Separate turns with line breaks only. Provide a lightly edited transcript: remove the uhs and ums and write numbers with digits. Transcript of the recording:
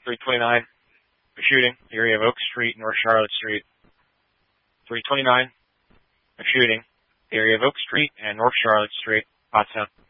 329, a shooting, area of Oak Street, North Charlotte Street. 329, a shooting, area of Oak Street and North Charlotte Street, Pottstown.